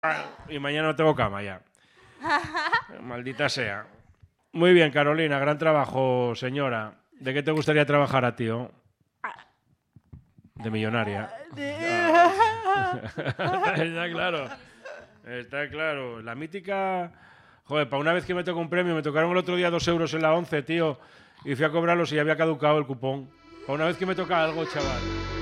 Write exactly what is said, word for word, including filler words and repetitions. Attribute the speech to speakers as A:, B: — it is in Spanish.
A: Y mañana no tengo cama ya. Maldita sea. Muy bien, Carolina, gran trabajo, señora. ¿De qué te gustaría trabajar a ti? ¿Oh? De millonaria. Está claro. Está claro. La mítica... Joder, para una vez que me tocó un premio, me tocaron el otro día dos euros en la once, tío, y fui a cobrarlos y ya había caducado el cupón. Para una vez que me toca algo, chaval.